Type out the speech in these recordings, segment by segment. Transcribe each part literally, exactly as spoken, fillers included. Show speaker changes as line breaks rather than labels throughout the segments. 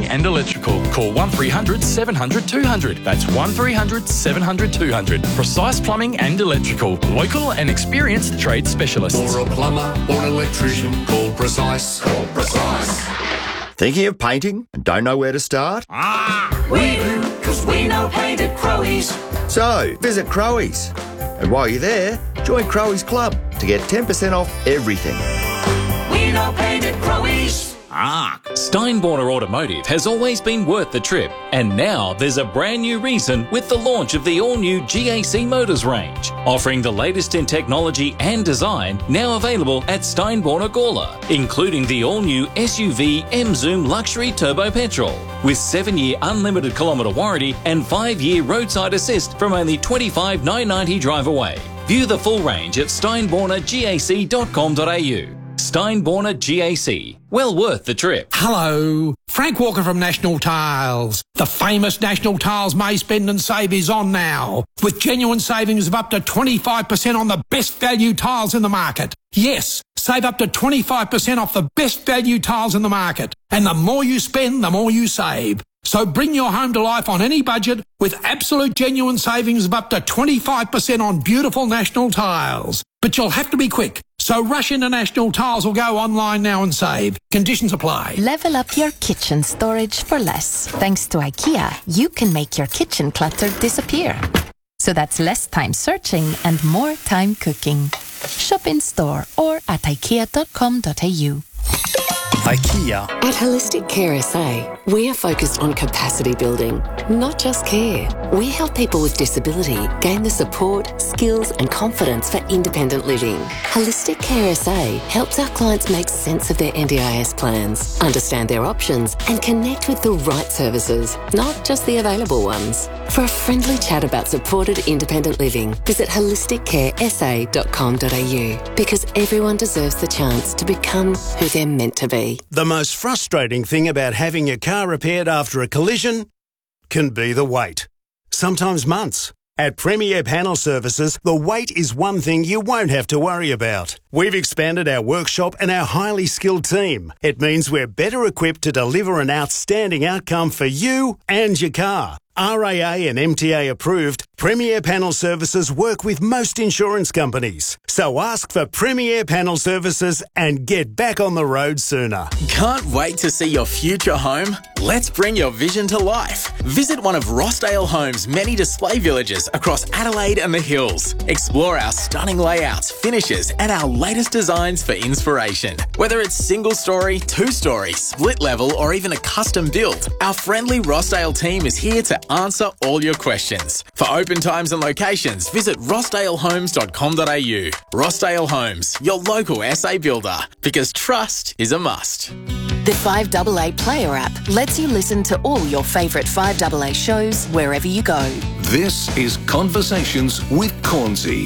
Plumbing and Electrical. Call one three hundred seven hundred two hundred. That's one three hundred seven hundred two hundred. Precise Plumbing and Electrical. Local and experienced trade specialists.
For a plumber or an electrician, call Precise. Call Precise.
Thinking of painting and don't know where to start?
Ah, we do, because we know paint at Crowies.
So, visit Crowies. And while you're there, join Crowies Club to get ten percent off everything.
We know paint at Crowies.
Ah, Steinborner Automotive has always been worth the trip, and now there's a brand new reason with the launch of the all-new G A C Motors range, offering the latest in technology and design, now available at Steinborner Gawler, including the all-new S U V M-Zoom Luxury Turbo Petrol, with seven-year unlimited kilometre warranty and five-year roadside assist from only twenty-five thousand nine hundred ninety dollars drive away. View the full range at steinborner gac dot com dot a u. Steinborner G A C. Well worth the trip.
Hello, Frank Walker from National Tiles. The famous National Tiles May Spend and Save is on now, with genuine savings of up to twenty-five percent on the best value tiles in the market. Yes, save up to twenty-five percent off the best value tiles in the market. And the more you spend, the more you save. So bring your home to life on any budget with absolute genuine savings of up to twenty-five percent on beautiful National Tiles. But you'll have to be quick. So rush into National Tiles or go online now and save. Conditions apply.
Level up your kitchen storage for less. Thanks to IKEA, you can make your kitchen clutter disappear. So that's less time searching and more time cooking. Shop in store or at ikea dot com dot a u.
IKEA.
At Holistic Care S A, we are focused on capacity building, not just care. We help people with disability gain the support, skills and confidence for independent living. Holistic Care S A helps our clients make sense of their N D I S plans, understand their options and connect with the right services, not just the available ones. For a friendly chat about supported independent living, visit holistic care s a dot com dot a u, because everyone deserves the chance to become who they're meant to be.
The most frustrating thing about having your car repaired after a collision can be the wait. Sometimes months. At Premier Panel Services, the wait is one thing you won't have to worry about. We've expanded our workshop and our highly skilled team. It means we're better equipped to deliver an outstanding outcome for you and your car. R A A and M T A approved, Premier Panel Services work with most insurance companies. So ask for Premier Panel Services and get back on the road sooner.
Can't wait to see your future home? Let's bring your vision to life. Visit one of Rossdale Homes' many display villages across Adelaide and the Hills. Explore our stunning layouts, finishes and our latest designs for inspiration. Whether it's single story, two story, split level or even a custom build, our friendly Rossdale team is here to answer all your questions. For open times and locations, visit rossdale homes dot com dot a u. Rossdale Homes, your local S A builder, because trust is a must.
The five A A Player app lets you listen to all your favourite five A A shows wherever you go.
This is Conversations with Cornsey.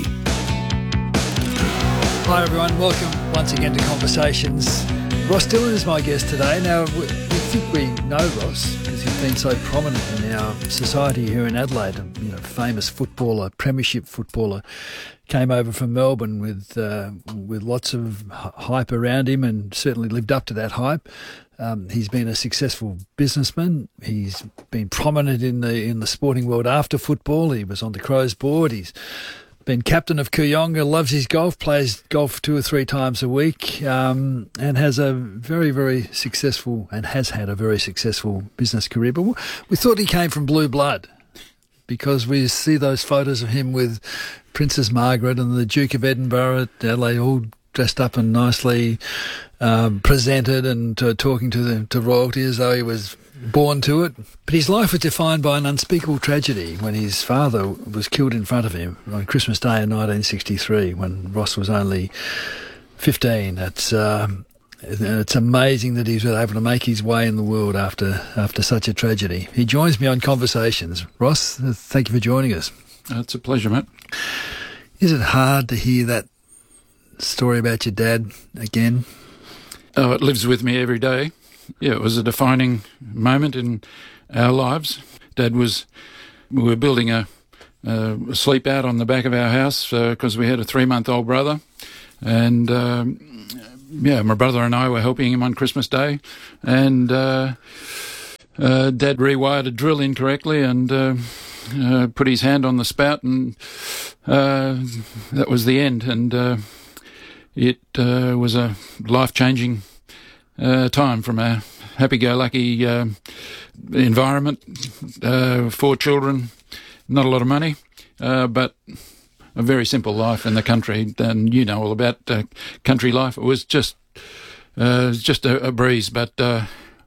Hi everyone, welcome once again to Conversations. Ross Dillon is my guest today. Now, we, we think we know Ross because he's been so prominent in our society here in Adelaide. A you know, famous footballer, premiership footballer, came over from Melbourne with uh, with lots of hype around him and certainly lived up to that hype. Um, he's been a successful businessman. He's been prominent in the in the sporting world after football. He was on the Crows board. He's been captain of Kooyonga, loves his golf, plays golf two or three times a week, um, and has a very, very successful and has had a very successful business career. But we thought he came from blue blood because we see those photos of him with Princess Margaret and the Duke of Edinburgh. They all dressed up and nicely um, presented and uh, talking to the to royalty as though he was born to it. But his life was defined by an unspeakable tragedy when his father was killed in front of him on Christmas Day in nineteen sixty-three when Ross was only fifteen. It's, uh, it's amazing that he was able to make his way in the world after after such a tragedy. He joins me on Conversations. Ross, thank you for joining us.
It's a pleasure, mate.
Is it hard to hear that story about your dad again?
Oh, it lives with me every day. Yeah, it was a defining moment in our lives. Dad was, we were building a, a sleep out on the back of our house because uh, we had a three-month-old brother. And, um, yeah, my brother and I were helping him on Christmas Day. And uh, uh, Dad rewired a drill incorrectly and uh, uh, put his hand on the spout, and uh, that was the end. And uh, it uh, was a life-changing uh, time from a happy-go-lucky uh, environment, uh, four children, not a lot of money, uh, but a very simple life in the country. And you know all about uh, country life. It was just uh, just a, a breeze, but uh,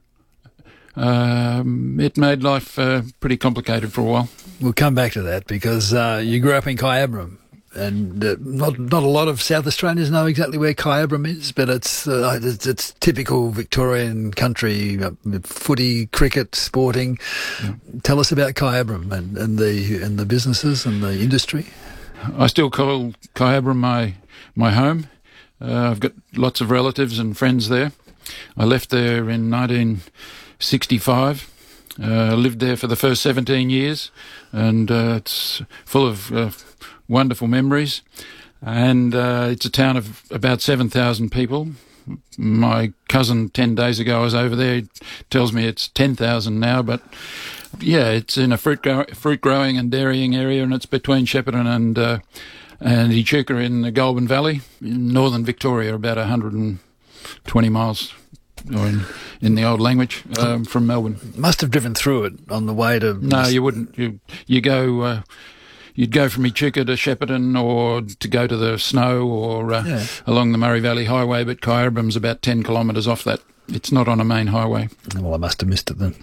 um, it made life uh, pretty complicated for a while.
We'll come back to that because uh, you grew up in Kyabram. And uh, not not a lot of South Australians know exactly where Kyabram is, but it's uh, it's, it's typical Victorian country, uh, footy, cricket, sporting. Yeah. Tell us about Kyabram and, and the and the businesses and the industry.
I still call Kyabram my my home. Uh, I've got lots of relatives and friends there. I left there in nineteen sixty-five. Uh, lived there for the first seventeen years, and uh, it's full of uh, wonderful memories. And uh, it's a town of about seven thousand people. My cousin ten days ago was over there. He tells me it's ten thousand now, but yeah, it's in a fruit grow- fruit growing and dairying area, and it's between Shepparton and uh, and Echuca in the Goulburn Valley, in northern Victoria, about one hundred twenty miles. Or in, in the old language, um, from Melbourne.
Must have driven through it on the way to...
No, you wouldn't. You you go... Uh, you'd go from Echuca to Shepparton, or to go to the Snow, or uh, yeah. along the Murray Valley Highway, but Kyabram's about ten kilometres off that. It's not on a main highway.
Well, I must have missed it then.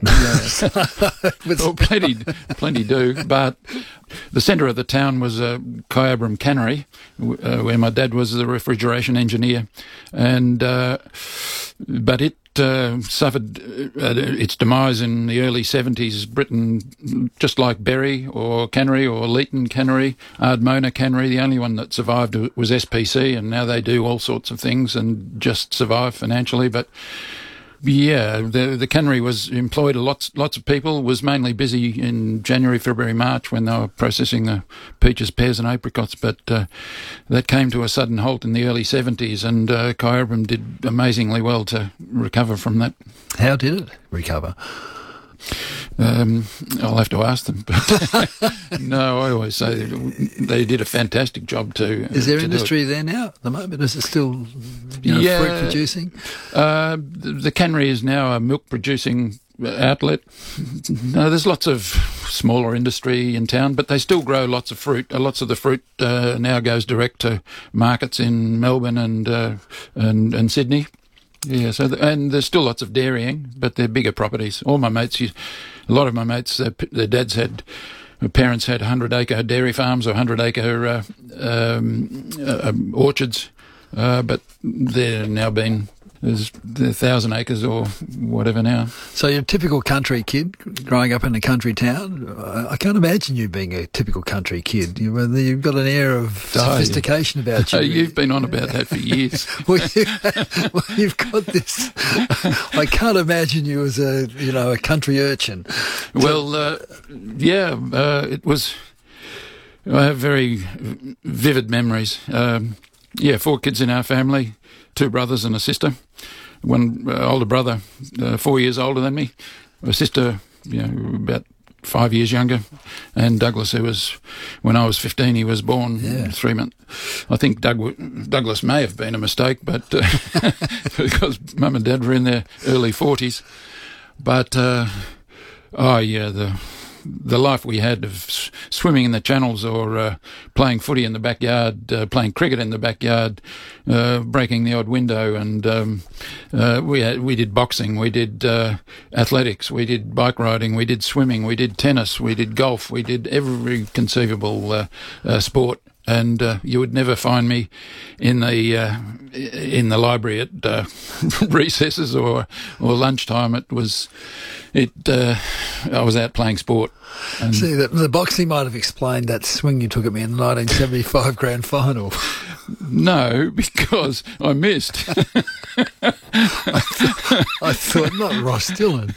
Well, plenty, plenty do. But the centre of the town was uh, Kyabram Cannery, uh, where my dad was the refrigeration engineer, and uh, but it uh, suffered uh, its demise in the early seventies. Britain, just like Berry or Cannery or Leeton Cannery, Ardmona Cannery, the only one that survived was S P C, and now they do all sorts of things and just survive financially, but. Yeah, the the cannery was employed a lots lots of people. Was mainly busy in January, February, March when they were processing the peaches, pears, and apricots. But uh, that came to a sudden halt in the early seventies, and uh, Kyabram did amazingly well to recover from that.
How did it recover?
Um, I'll have to ask them. But no, I always say they did a fantastic job too.
Is there
to
industry there now at the moment? Is it still you know,
yeah,
fruit producing?
Uh, the, the cannery is now a milk producing outlet. No, there's lots of smaller industry in town, but they still grow lots of fruit. Uh, lots of the fruit uh, now goes direct to markets in Melbourne and uh, and, and Sydney. Yeah, so the, and there's still lots of dairying, but they're bigger properties. All my mates, used, a lot of my mates, their, their dads had, their parents had hundred acre dairy farms or hundred acre uh, um, uh, orchards, uh, but they're now been there's a thousand acres or whatever now.
So you're a typical country kid growing up in a country town. I can't imagine you being a typical country kid. You, you've got an air of sophistication
oh,
about you.
You've been on about that for years.
well, you, well, you've got this. I can't imagine you as a you know a country urchin.
Well, uh, yeah, uh, it was. I have very vivid memories. Um, yeah, four kids in our family. Two brothers and a sister. One uh, older brother, uh, four years older than me. A sister, you know, about five years younger. And Douglas, who was, when I was fifteen, he was born
yeah.
three months. I think Doug, Douglas may have been a mistake, but uh, because Mum and Dad were in their early forties. But, uh, oh yeah, the... the life we had of s- swimming in the channels or uh, playing footy in the backyard, uh, playing cricket in the backyard, uh, breaking the odd window, and um, uh, we had, we did boxing, we did uh, athletics, we did bike riding, we did swimming, we did tennis, we did golf, we did every conceivable uh, uh, sport. And uh, you would never find me in the uh, in the library at uh, recesses or or lunchtime. It was it. Uh, I was out playing sport. And
See, the, the boxing might have explained that swing you took at me in the nineteen seventy-five grand final.
No, because I missed.
I, thought, I thought, not Ross Dillon.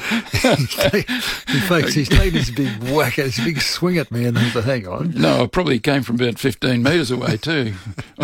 In fact, he's taken his big whack, his big swing at me, and I thought, hang on.
No, I probably came from about fifteen metres away too.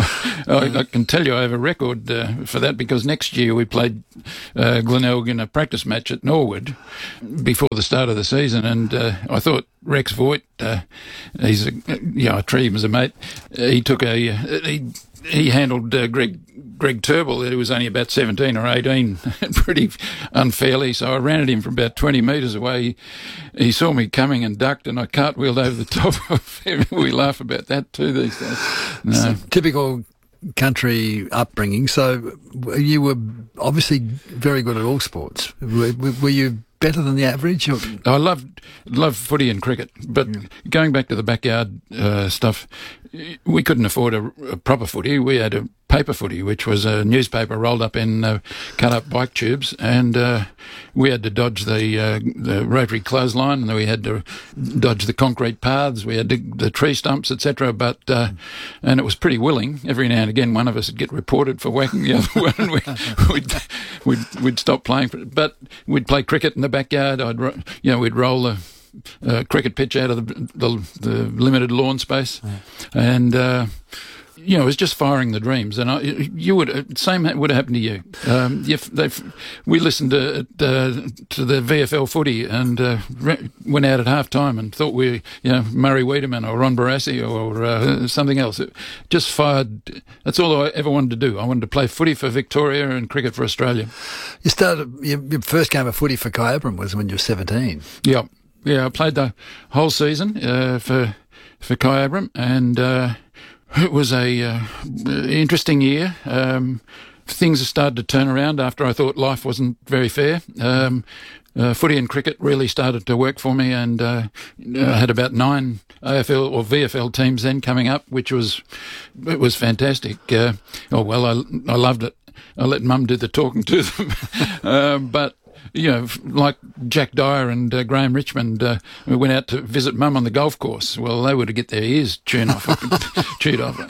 I, I can tell you I have a record uh, for that, because next year we played uh, Glenelg in a practice match at Norwood before the start of the season, and uh, I thought Rex Voigt, uh, he's a, you know, I treat him as a mate. Uh, he took a uh, he he handled uh, Greg Greg Turnbull, who was only about seventeen or eighteen, pretty unfairly. So I ran at him from about twenty metres away. He, he saw me coming and ducked, and I cartwheeled over the top of him. We laugh about that too these days. No.
So, typical country upbringing. So you were obviously very good at all sports. Were, were you better than the average? Or?
I loved loved footy and cricket, but yeah. Going back to the backyard uh, stuff, we couldn't afford a, a proper footy. We had a paper footy, which was a newspaper rolled up in uh, cut-up bike tubes, and uh, we had to dodge the uh, the rotary clothesline, and we had to dodge the concrete paths, we had to, the tree stumps, et cetera. But uh, and it was pretty willing. Every now and again, one of us would get reported for whacking the other one, and we, we'd, we'd we'd stop playing. For it. But we'd play cricket in the backyard. I'd ro- you know we'd roll the uh, cricket pitch out of the the, the limited lawn space, yeah. and. Uh, You know, it was just firing the dreams, and I, you would same would have happened to you. Um, if we listened to uh, to the V F L footy and uh, re- went out at half time and thought we, you know, Murray Wiedemann or Ron Barassi or uh, something else. It just fired. That's all I ever wanted to do. I wanted to play footy for Victoria and cricket for Australia.
You started your, your first game of footy for Kyabram was when you were seventeen.
Yeah, yeah. I played the whole season uh, for for Kyabram, and. Uh, It was a uh, interesting year. Um, things have started to turn around after I thought life wasn't very fair. Um, uh, footy and cricket really started to work for me, and uh, I had about nine A F L or V F L teams then coming up, which was it was fantastic. Uh, oh well, I I loved it. I let Mum do the talking to them, uh, but. You know, like Jack Dyer and uh, Graham Richmond, uh, we went out to visit Mum on the golf course. Well, they were to get their ears chewed off. chewed off.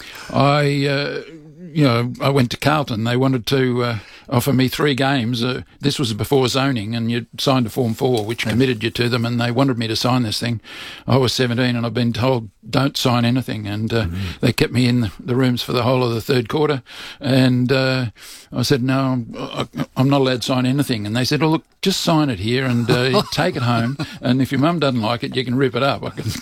I, uh, you know, I went to Carlton. They wanted to uh, offer me three games. Uh, this was before zoning, and you signed a Form four, which committed you to them, and they wanted me to sign this thing. I was seventeen, and I've been told, don't sign anything. And uh, mm-hmm. they kept me in the, the rooms for the whole of the third quarter. And uh, I said, no, I'm, I'm not allowed to sign anything. And they said, oh, look, just sign it here and uh, take it home. And if your mum doesn't like it, you can rip it up. I can,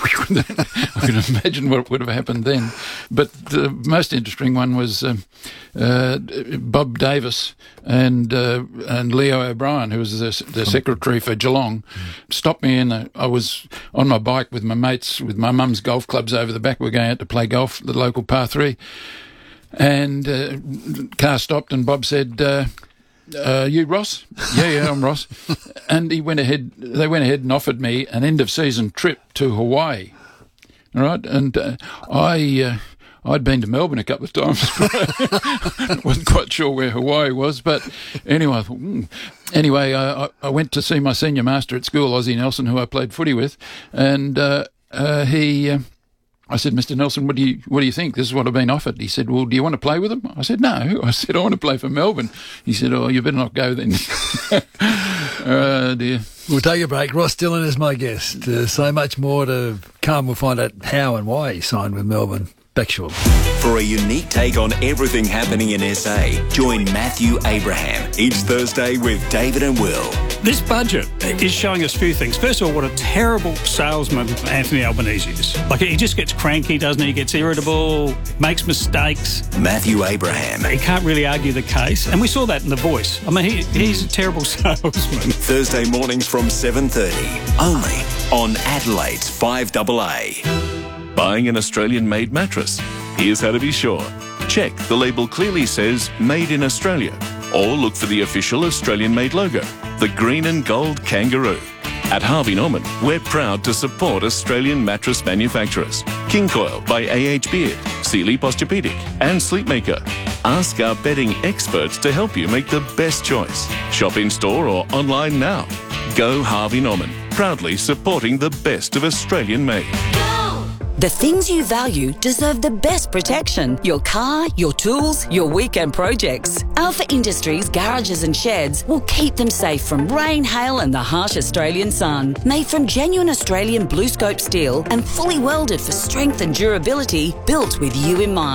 I can imagine what would have happened then. But the most interesting one was um, uh, Bob Davis and uh, and Leo O'Brien, who was the, the secretary for Geelong, stopped me in. A, I was on my bike with my mates, with my mum's golf clubs over the back. We were going out to play golf at the local par three. And uh, car stopped, and Bob said, uh, uh, you Ross? Yeah, yeah, I'm Ross. And he went ahead, they went ahead and offered me an end-of-season trip to Hawaii. All right? And uh, I... Uh, I'd been to Melbourne a couple of times. Wasn't quite sure where Hawaii was, but anyway, I thought, mm. anyway, I, I went to see my senior master at school, Ozzie Nelson, who I played footy with, and uh, uh, he. Uh, I said, Mister Nelson, what do you what do you think? This is what I've been offered. He said, well, do you want to play with them? I said, no. I said, I want to play for Melbourne. He said, oh, you better not go then. Oh, dear.
We'll take a break. Ross Dillon is my guest. Uh, so much more to come. We'll find out how and why he signed with Melbourne. Back shortly.
For a unique take on everything happening in S A, join Matthew Abraham each Thursday with David and Will.
This budget is showing us a few things. First of all, what a terrible salesman Anthony Albanese is. Like, he just gets cranky, doesn't he? He gets irritable, makes mistakes.
Matthew Abraham.
He can't really argue the case. And we saw that in The Voice. I mean, he, he's a terrible salesman.
Thursday mornings from seven thirty, only on Adelaide's five A A.
Buying an Australian-made mattress? Here's how to be sure. Check the label clearly says Made in Australia, or look for the official Australian-made logo, the green and gold kangaroo. At Harvey Norman, we're proud to support Australian mattress manufacturers. King Coil by A H Beard, Sealy Posturepedic and Sleepmaker. Ask our bedding experts to help you make the best choice. Shop in-store or online now. Go Harvey Norman, proudly supporting the best of Australian-made.
The things you value deserve the best protection. Your car, your tools, your weekend projects. Alpha Industries garages and sheds will keep them safe from rain, hail and the harsh Australian sun. Made from genuine Australian BlueScope steel and fully welded for strength and durability, built with you in mind.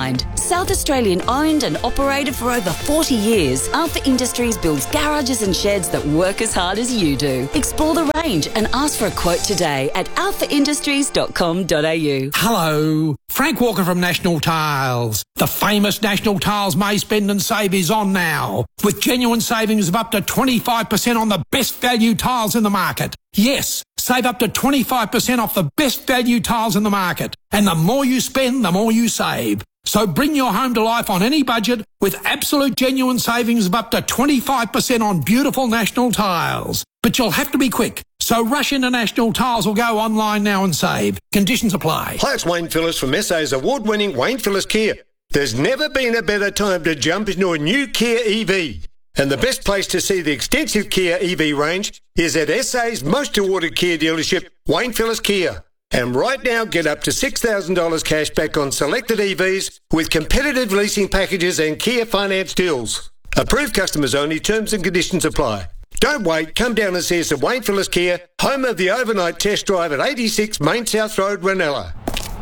South Australian owned and operated for over forty years, Alpha Industries builds garages and sheds that work as hard as you do. Explore the range and ask for a quote today at alpha industries dot com dot a u.
Hello, Frank Walker from National Tiles. The famous National Tiles May Spend and Save is on now, with genuine savings of up to twenty-five percent on the best value tiles in the market. Yes, save up to twenty-five percent off the best value tiles in the market. And the more you spend, the more you save. So bring your home to life on any budget with absolute genuine savings of up to twenty-five percent on beautiful National Tiles. But you'll have to be quick. So rush into National Tiles or go online now and save. Conditions apply.
Hi, it's Wayne Phillips from S A's award-winning Wayne Phillips Kia. There's never been a better time to jump into a new Kia E V. And the best place to see the extensive Kia E V range is at S A's most awarded Kia dealership, Wayne Phillips Kia. And right now, get up to six thousand dollars cash back on selected E Vs with competitive leasing packages and Kia finance deals. Approved customers only, terms and conditions apply. Don't wait, come down and see us at Wayne Phillips Kia, home of the overnight test drive at eighty-six Main South Road, Ranella.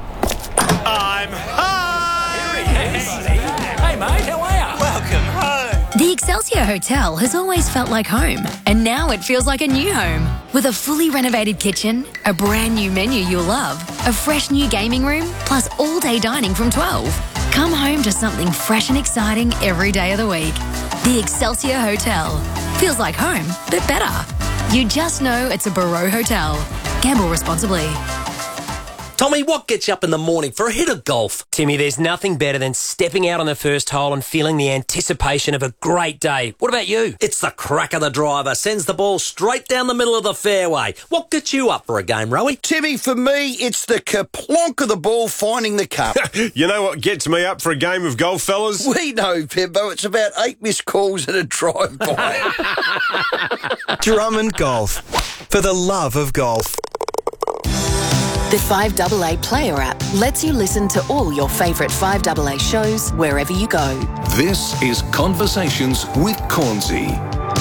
I'm home!
Here he is. Hey mate, how are you?
Welcome home.
The Excelsior Hotel has always felt like home, and now it feels like a new home. With a fully renovated kitchen, a brand new menu you'll love, a fresh new gaming room, plus all-day dining from twelve. Come home to something fresh and exciting every day of the week. The Excelsior Hotel. Feels like home, but better. You just know it's a Barreau Hotel. Gamble responsibly.
Tommy, what gets you up in the morning for a hit of golf?
Timmy, there's nothing better than stepping out on the first hole and feeling the anticipation of a great day. What about you?
It's the crack of the driver, sends the ball straight down the middle of the fairway. What gets you up for a game, Rowie?
Timmy, for me, it's the kerplonk of the ball finding the cup.
You know what gets me up for a game of golf, fellas?
We know, Pimbo. It's about eight missed calls and a drive-by.
Drummond Golf. For the love of golf.
The five A A Player app lets you listen to all your favourite five A A shows wherever you go.
This is Conversations with Cornsey.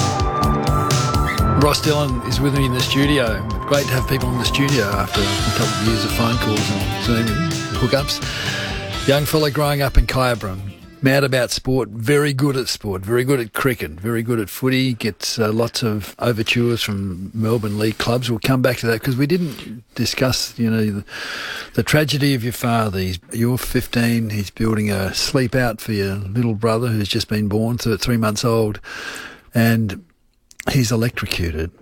Ross Dillon is with me in the studio. Great to have people in the studio after a couple of years of phone calls and Zoom hookups. Young fella growing up in Kyabram. Mad about sport, very good at sport, very good at cricket, very good at footy, gets uh, lots of overtures from Melbourne League clubs. We'll come back to that because we didn't discuss, you know, the, the tragedy of your father. He's, you're fifteen, he's building a sleep out for your little brother who's just been born, th- three months old, and he's electrocuted.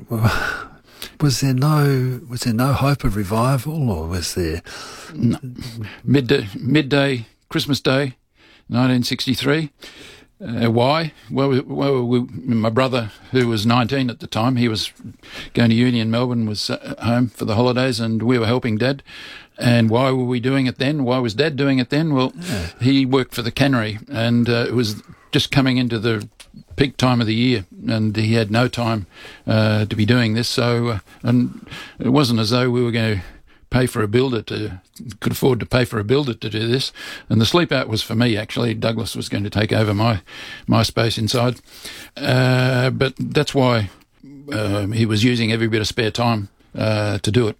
Was there no was there no hope of revival, or was there...
No. Midday, midday, Christmas Day, nineteen sixty-three. Uh, why? Well, well we, my brother, who was nineteen at the time, he was going to uni in Melbourne, was uh, home for the holidays, and we were helping Dad. And why were we doing it then? Why was Dad doing it then? Well, yeah. He worked for the cannery, and uh, it was just coming into the peak time of the year, and he had no time uh, to be doing this. So, uh, and it wasn't as though we were going to pay for a builder to could afford to pay for a builder to do this, and the sleep out was for me. Actually, Douglas was going to take over my my space inside, uh, but that's why uh, he was using every bit of spare time uh, to do it.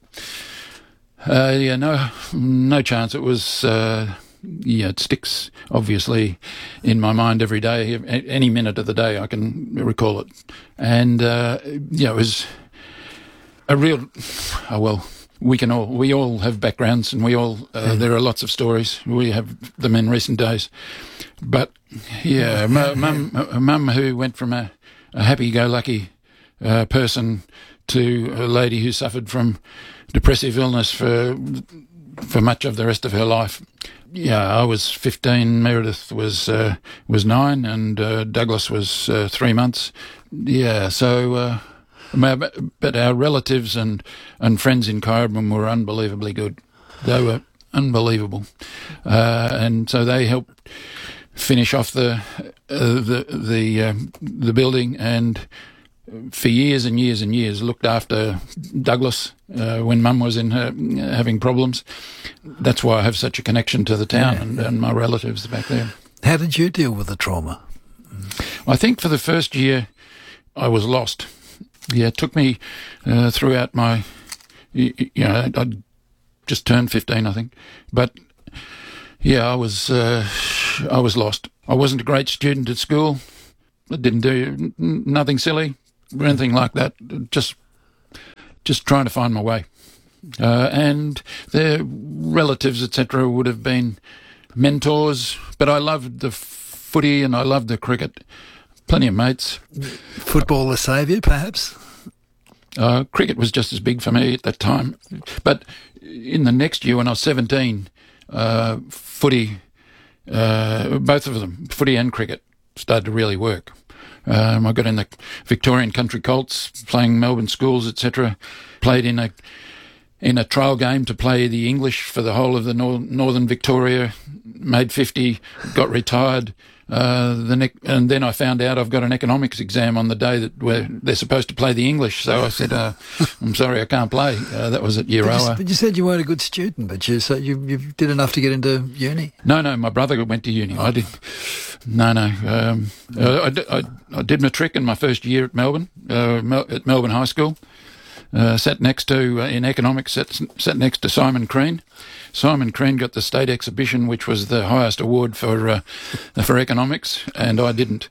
Uh, yeah, no, no chance. It was. Uh, Yeah, it sticks, obviously, in my mind every day. Any minute of the day I can recall it. And, uh, yeah, it was a real... Oh, well, we can all... We all have backgrounds, and we all... Uh, mm. There are lots of stories. We have them in recent days. But, yeah, a mum, a mum who went from a, a happy-go-lucky uh, person to a lady who suffered from depressive illness for for much of the rest of her life. Yeah, I was fifteen, Meredith was uh, was nine, and uh, Douglas was uh, three months. Yeah, so, uh, but our relatives and, and friends in Kyabram were unbelievably good. They were unbelievable. Uh, and so they helped finish off the uh, the the, uh, the building, and for years and years and years looked after Douglas uh, when Mum was in her having problems. That's why I have such a connection to the town yeah. and, and my relatives back there.
How did you deal with the trauma?
I think for the first year I was lost. Yeah, it took me uh, throughout my, you know, I'd just turned fifteen, I think. But, yeah, I was... Uh, I was lost. I wasn't a great student at school. I didn't do n- nothing silly or anything like that. Just, just trying to find my way. Uh, and their relatives, et cetera, would have been mentors. But I loved the footy and I loved the cricket. Plenty of mates.
Football the saviour, perhaps?
Uh, cricket was just as big for me at that time. But in the next year, when I was seventeen, uh, footy, uh, both of them, footy and cricket, started to really work. Um, I got in the Victorian Country Colts, playing Melbourne schools, et cetera. Played in a in a trial game to play the English for the whole of the nor- northern Victoria. Made fifty, got retired. Uh, the ne- and then I found out I've got an economics exam on the day that where they're supposed to play the English. So I said, uh, "I'm sorry, I can't play." Uh, that was at year
But you,
hour.
but you said you weren't a good student, but you so you you did enough to get into uni.
No, no, my brother went to uni. I did. No, no. Um, uh, I, did, I, I did matric in my first year at Melbourne, uh, Mel- at Melbourne High School. Uh, sat next to, uh, in economics, sat, sat next to Simon Crean. Simon Crean got the state exhibition, which was the highest award for uh, for economics, and I didn't.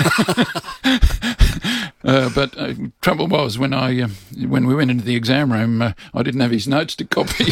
uh, but uh, trouble was, when I uh, when we went into the exam room, uh, I didn't have his notes to copy.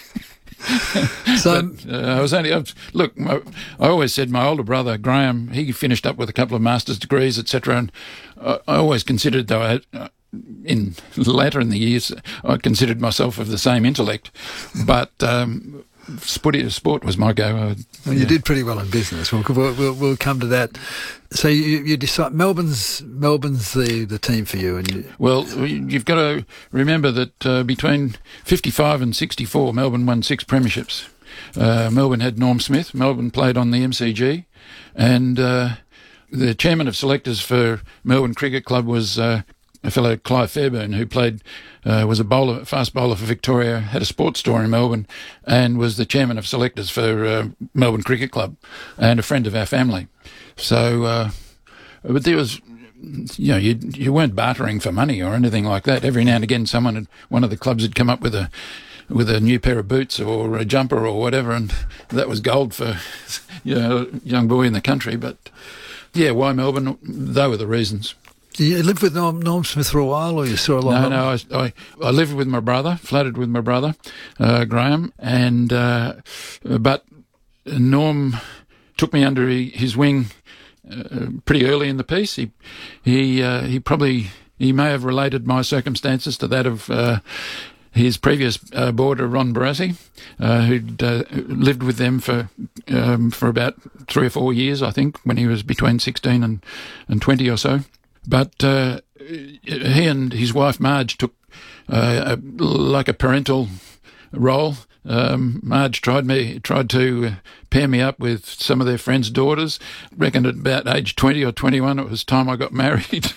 So
but, uh, I was only I was, look. My, I always said my older brother Graham, he finished up with a couple of master's degrees, et cetera. And I, I always considered, though, I had, uh, in later in the years, I considered myself of the same intellect, but um, sport, sport was my go. I,
well, you
yeah.
did pretty well in business. We'll, we'll, we'll, we'll come to that. So you, you decide Melbourne's Melbourne's the, the team for you, and you,
well, you've got to remember that uh, between fifty-five and sixty-four, Melbourne won six premierships. Uh, Melbourne had Norm Smith. Melbourne played on the M C G, and uh, the chairman of selectors for Melbourne Cricket Club was Uh, a fellow Clive Fairbairn, who played, uh, was a bowler, fast bowler for Victoria, had a sports store in Melbourne, and was the chairman of selectors for uh, Melbourne Cricket Club, and a friend of our family. So, uh, but there was, you know, you you weren't bartering for money or anything like that. Every now and again, someone, had, one of the clubs had come up with a with a new pair of boots or a jumper or whatever, and that was gold for, you know, a young boy in the country. But yeah, why Melbourne? They were the reasons.
you lived with Norm, Norm Smith for a while, or you saw a lot?
No, no. I, I I lived with my brother, flattered with my brother, uh, Graham, and uh, but Norm took me under his wing uh, pretty early in the piece. He he uh, he probably he may have related my circumstances to that of uh, his previous uh, boarder, Ron Barassi, uh, who'd uh, lived with them for um, for about three or four years, I think, when he was between sixteen and, and twenty or so. But uh, he and his wife, Marge, took uh, a, like a parental role. Um, Marge tried me, tried to pair me up with some of their friends' daughters. Reckoned at about age twenty or twenty-one, it was time I got married.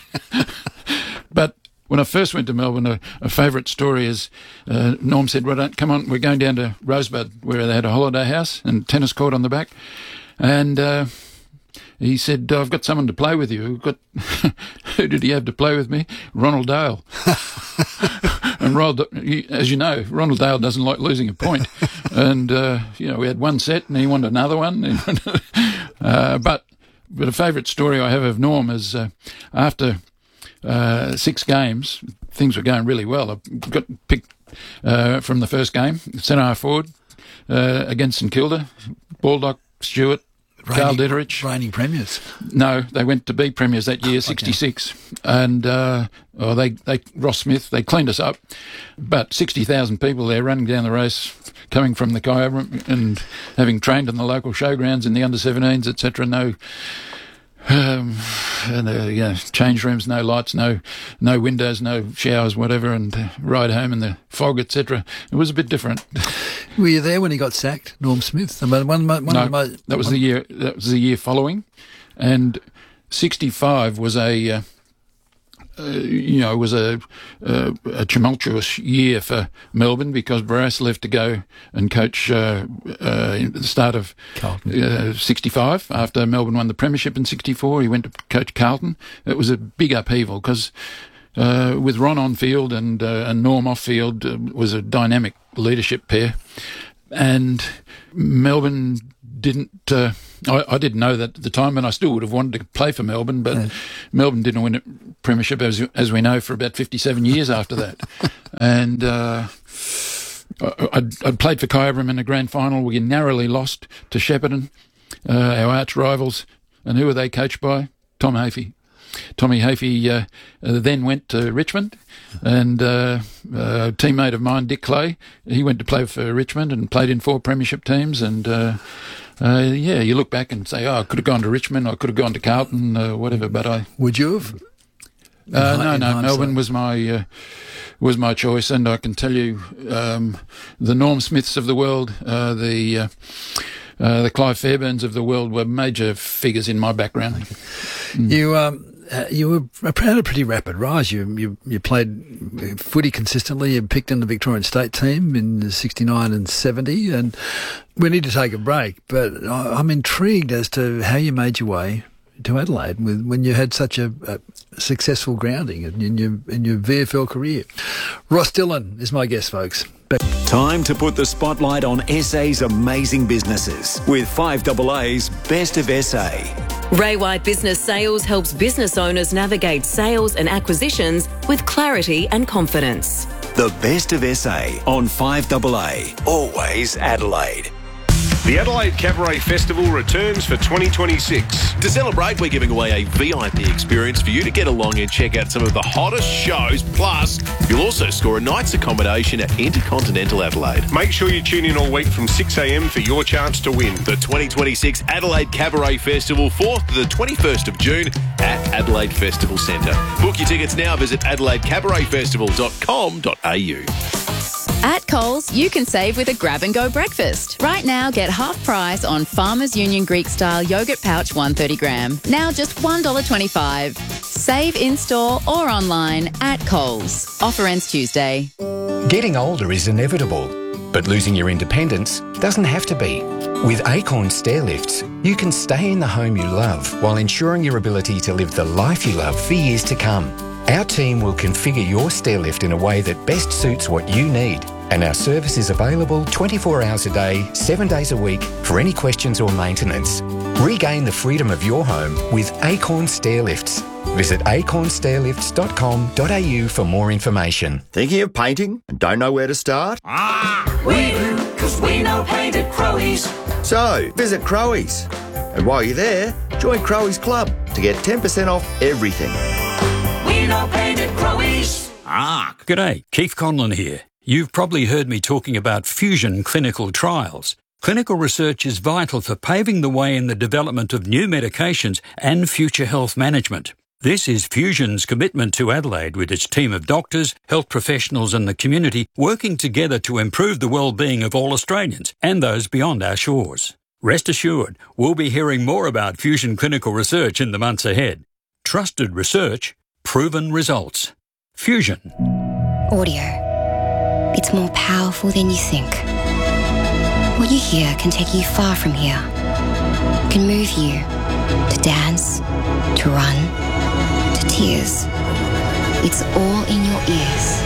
But when I first went to Melbourne, a, a favourite story is uh, Norm said, well, don't, come on, we're going down to Rosebud, where they had a holiday house and tennis court on the back. And uh, he said, I've got someone to play with you. We've got who did he have to play with me? Ronald Dale. And Ronald, as you know, Ronald Dale doesn't like losing a point. And, uh, you know, we had one set and he wanted another one. uh, but, but a favourite story I have of Norm is uh, after uh, six games, things were going really well. I got picked uh, from the first game, centre half forward uh, against St Kilda, Baldock, Stewart, Carl Ditterich.
Reigning premiers.
No, they went to be premiers that year, sixty-six. Okay. And uh, oh, they, they Ross Smith, they cleaned us up. But sixty thousand people there running down the race, coming from the Kyabram and having trained in the local showgrounds in the under seventeens, et cetera. No, um, and, uh, yeah, change rooms, no lights, no no windows, no showers, whatever, and uh, ride home in the fog, et cetera. It was a bit different.
Were you there when he got sacked, Norm Smith? One, one, one
no,
of my,
that was
one,
the year. That was the year following, and sixty-five was a, uh, uh, you know, was a, uh, a tumultuous year for Melbourne because Barras left to go and coach uh, uh, at the start of uh, sixty-five after Melbourne won the premiership in sixty-four. He went to coach Carlton. It was a big upheaval because. Uh, with Ron on field and uh, and Norm off field uh, was a dynamic leadership pair, and Melbourne didn't uh, I, I didn't know that at the time, and I still would have wanted to play for Melbourne, but yeah. Melbourne didn't win a premiership, as as we know, for about fifty-seven years after that. And uh, I'd, I'd played for Kyabram in the grand final. We narrowly lost to Shepparton, uh, our arch rivals. And who were they coached by? Tom Hafey. Tommy Hafey uh, uh, then went to Richmond, and uh, a teammate of mine, Dick Clay, he went to play for Richmond and played in four premiership teams. And uh, uh, yeah, you look back and say, oh, I could have gone to Richmond, I could have gone to Carlton, uh, whatever. But I
would you have?
Uh, no, no. Melbourne was my uh, was my choice, and I can tell you, um, the Norm Smiths of the world, uh, the uh, uh, the Clive Fairburns of the world were major figures in my background.
Mm. You um. Uh, you were had a pretty rapid rise. You you you played footy consistently. You picked in the Victorian state team in sixty-nine and seventy, and we need to take a break. But I'm intrigued as to how you made your way to Adelaide with, when you had such a, a successful grounding in your in your V F L career. Ross Dillon is my guest, folks. Back-
Time to put the spotlight on S A's amazing businesses with five A A's Best of S A.
Ray White Business Sales helps business owners navigate sales and acquisitions with clarity and confidence.
The Best of S A on five A A. Always Adelaide.
The Adelaide Cabaret Festival returns for twenty twenty-six.
To celebrate, we're giving away a V I P experience for you to get along and check out some of the hottest shows. Plus, you'll also score a night's accommodation at Intercontinental Adelaide.
Make sure you tune in all week from six a m for your chance to win.
The twenty twenty-six Adelaide Cabaret Festival, fourth to the twenty-first of June at Adelaide Festival Centre. Book your tickets now. Visit adelaide cabaret festival dot com dot a u.
At Coles, you can save with a grab-and-go breakfast. Right now, get half price on Farmers Union Greek-style yogurt pouch one hundred thirty gram. Now just one dollar twenty-five. Save in-store or online at Coles. Offer ends Tuesday.
Getting older is inevitable, but losing your independence doesn't have to be. With Acorn Stair Lifts, you can stay in the home you love while ensuring your ability to live the life you love for years to come. Our team will configure your stair lift in a way that best suits what you need, and our service is available twenty-four hours a day, seven days a week for any questions or maintenance. Regain the freedom of your home with Acorn Stair Lifts. Visit acorn stair lifts dot com dot a u for more information.
Thinking of painting and don't know where to start?
Ah, we do, because we know paint at Crowies.
So, visit Crowies. And while you're there, join Crowies Club to get ten percent off everything.
We know paint at Crowies.
Ah, g'day, Keith Conlon here. You've probably heard me talking about fusion clinical trials. Clinical research is vital for paving the way in the development of new medications and future health management. This is Fusion's commitment to Adelaide with its team of doctors, health professionals and the community working together to improve the well-being of all Australians and those beyond our shores. Rest assured, we'll be hearing more about fusion clinical research in the months ahead. Trusted research, proven results. Fusion.
Audio. It's more powerful than you think. What you hear can take you far from here. It can move you to dance, to run, to tears. It's all in your ears.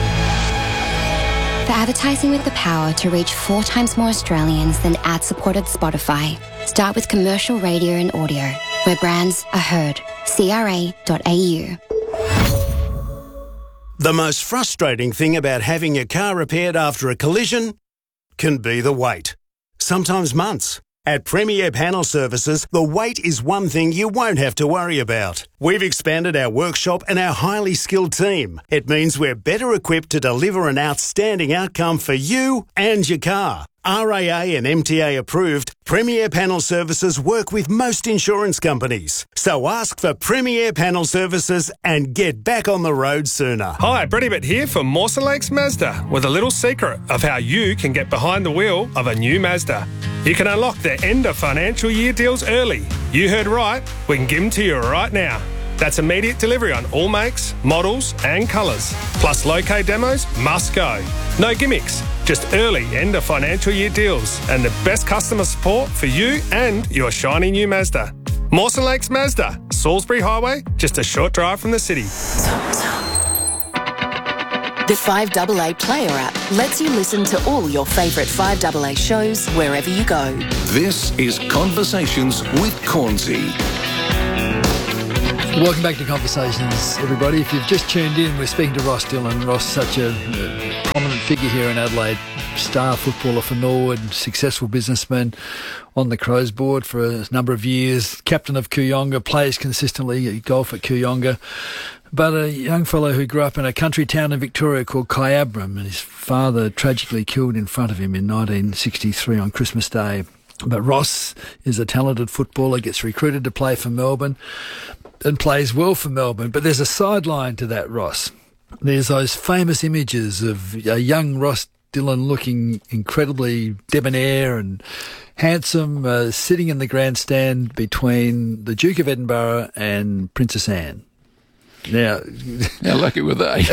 For advertising with the power to reach four times more Australians than ad-supported Spotify, start with commercial radio and audio, where brands are heard. C R A dot A U.
The most frustrating thing about having your car repaired after a collision can be the wait. Sometimes months. At Premier Panel Services, the wait is one thing you won't have to worry about. We've expanded our workshop and our highly skilled team. It means we're better equipped to deliver an outstanding outcome for you and your car. R A A and M T A approved, Premier Panel Services work with most insurance companies. So ask for Premier Panel Services and get back on the road sooner.
Hi, Brady Bitt here for Mawson Lakes Mazda with a little secret of how you can get behind the wheel of a new Mazda. You can unlock the end of financial year deals early. You heard right, we can give them to you right now. That's immediate delivery on all makes, models and colours. Plus low-K demos must go. No gimmicks, just early end of financial year deals and the best customer support for you and your shiny new Mazda. Mawson Lakes Mazda, Salisbury Highway, just a short drive from the city.
The five A A Player app lets you listen to all your favourite five A A shows wherever you go.
This is Conversations with Cornsey.
Welcome back to Conversations, everybody. If you've just tuned in, we're speaking to Ross Dillon. Ross, such a uh, prominent figure here in Adelaide, star footballer for Norwood, successful businessman on the Crows board for a number of years, captain of Kooyonga, plays consistently golf at Kooyonga. But a young fellow who grew up in a country town in Victoria called Kyabram, and his father tragically killed in front of him in nineteen sixty-three on Christmas Day. But Ross is a talented footballer, gets recruited to play for Melbourne and plays well for Melbourne. But there's a sideline to that, Ross. There's those famous images of a young Ross Dillon looking incredibly debonair and handsome, uh, sitting in the grandstand between the Duke of Edinburgh and Princess Anne. Now,
how lucky were they?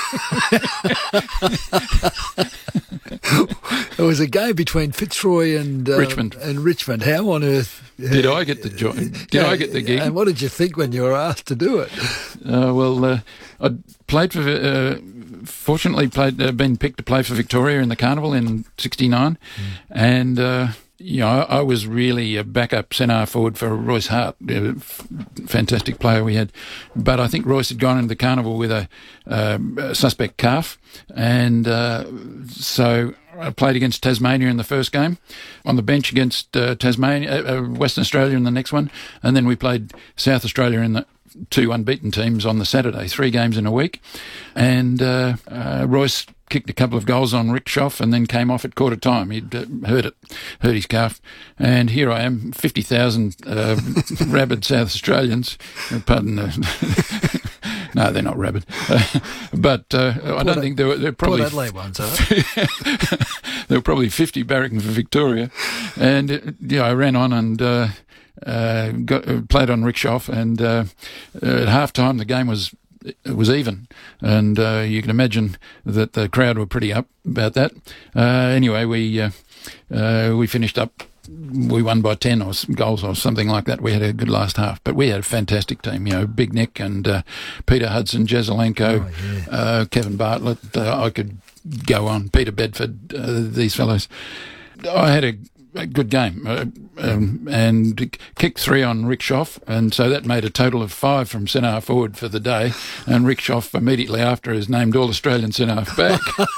It was a game between Fitzroy and uh,
Richmond.
And Richmond. How on earth
did I get the job? Did
yeah,
I get the gig?
And what did you think when you were asked to do it?
Uh, well, uh, I played for. Uh, fortunately, played. Uh, been picked to play for Victoria in the Carnival in sixty-nine, mm. and. Uh, You know, I, I was really a backup centre forward for Royce Hart, a f- fantastic player we had. But I think Royce had gone into the Carnival with a, uh, a suspect calf, and uh, so I played against Tasmania in the first game, on the bench against uh, Tasmania, uh, Western Australia in the next one, and then we played South Australia in the two unbeaten teams on the Saturday, three games in a week, and uh, uh, Royce kicked a couple of goals on Rick Schoff and then came off at quarter time. He'd uh, hurt it, hurt his calf. And here I am, fifty thousand uh, rabid South Australians. Pardon the... No, they're not rabid. Uh, but uh, I don't think there were... There were probably
Port Adelaide ones, are they?
There were probably fifty barracking for Victoria. And, uh, yeah, I ran on and... Uh, Uh, got, uh, played on Rick Schoff, and uh, uh, at half time the game was it was even, and uh, you can imagine that the crowd were pretty up about that. Uh, anyway, we uh, uh, we finished up. We won by ten or some goals or something like that. We had a good last half, but we had a fantastic team. You know, Big Nick and uh, Peter Hudson, Jezelenko,
oh, yeah.
uh, Kevin Bartlett. Uh, I could go on. Peter Bedford. Uh, these fellows. I had a. A good game, uh, um, and kicked three on Rick Schoff, and so that made a total of five from centre forward for the day. And Rick Schoff immediately after is named All Australian centre back.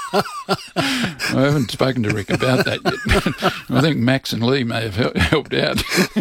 I haven't spoken to Rick about that yet. I think Max and Lee may have helped out.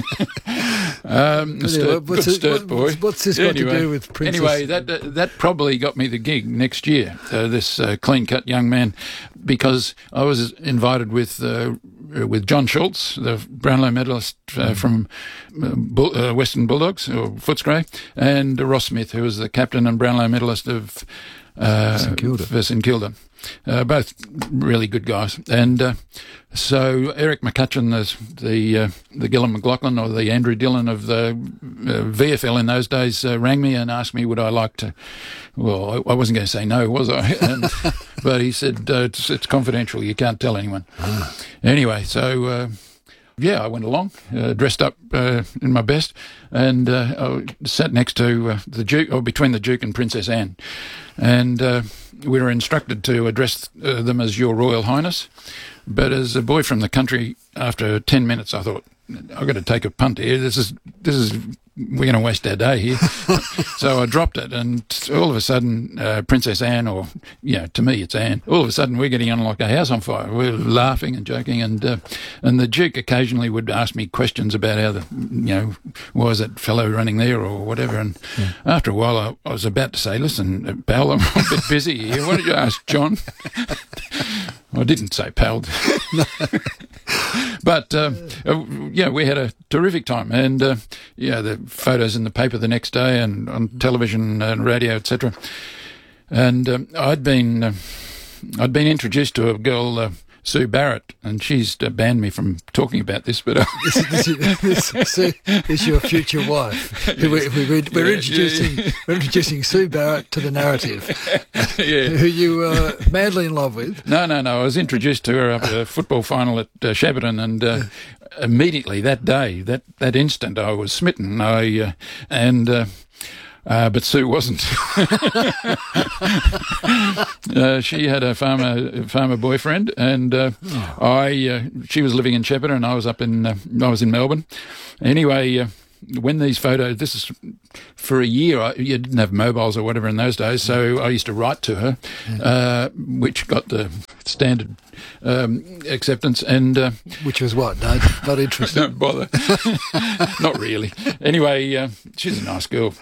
um,
anyway,
sturt,
what's,
good
it,
sturt,
what,
boy.
What's this got
anyway,
to do with Princess?
Anyway, that uh, that probably got me the gig next year. Uh, this uh, clean-cut young man, because I was invited with. Uh, with John Schultz, the Brownlow medalist uh, from uh, Bull, uh, Western Bulldogs, or Footscray, and uh, Ross Smith, who was the captain and Brownlow medalist of uh,
St Kilda.
for St Kilda. Uh, both really good guys. And uh, so Eric McCutcheon, the the, uh, the Gillon McLaughlin, or the Andrew Dillon of the uh, V F L in those days, uh, rang me and asked me would I like to... Well, I, I wasn't going to say no, was I? And, but he said, uh, it's, it's confidential, you can't tell anyone.
Ah.
Anyway, so... Uh, yeah, I went along, uh, dressed up uh, in my best, and uh, I sat next to uh, the Duke, or between the Duke and Princess Anne, and uh, we were instructed to address uh, them as Your Royal Highness. But as a boy from the country, after ten minutes, I thought, I've got to take a punt here. This is this is we're going to waste our day here. So I dropped it, and all of a sudden, uh, Princess Anne, or, you know, to me it's Anne, all of a sudden we're getting on like a house on fire. We're laughing and joking, and uh, and the Duke occasionally would ask me questions about how the, you know, why is that fellow running there or whatever. And yeah. After a while, I, I was about to say, listen, pal, I'm a bit busy here. Why don't you ask John? I didn't say pal. But, um, uh, yeah, we had a terrific time. And, uh, yeah, the photos in the paper the next day and on television and radio, et cetera. And um, I'd been uh, I'd been introduced to a girl, uh, Sue Barrett, and she's uh, banned me from talking about this. But uh,
this, this, this, Sue is your future wife. We, we, we, we're
yeah,
introducing
yeah.
we're introducing Sue Barrett to the narrative,
yeah.
who you were madly in love with.
No, no, no. I was introduced to her up at a football final at uh, Shepparton, and uh, immediately that day, that, that instant, I was smitten. I uh, and. Uh, Uh, but Sue wasn't. uh, she had a farmer farmer boyfriend, and uh, oh. I uh, she was living in Shepparton, and I was up in uh, I was in Melbourne. Anyway, uh, when these photos, this is for a year. I, you didn't have mobiles or whatever in those days, so I used to write to her, uh, which got the standard um, acceptance, and uh,
which was what? No, not interested.
Don't bother. Not really. Anyway, uh, she's a nice girl.